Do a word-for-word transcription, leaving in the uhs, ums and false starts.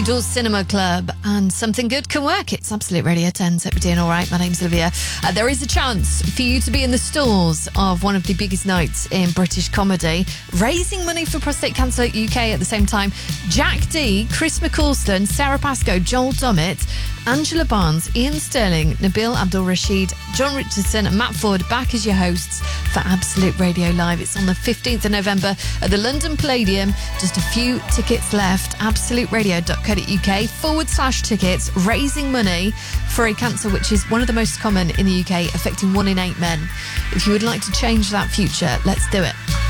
Doors Cinema Club, and something good can work. It's Absolute Radio ten, so we're doing all right. My name's Olivia. Uh, there is a chance for you to be in the stalls of one of the biggest nights in British comedy, raising money for Prostate Cancer U K at the same time. Jack Dee, Chris McCausland, Sarah Pascoe, Joel Dommett, Angela Barnes, Ian Sterling, Nabil Abdul Rashid, John Richardson and Matt Ford back as your hosts for Absolute Radio Live. It's on the fifteenth of November at the London Palladium. Just a few tickets left. absoluteradio.co.uk forward slash tickets, raising money for a cancer which is one of the most common in the U K, affecting one in eight men. If you would like to change that future, let's do it.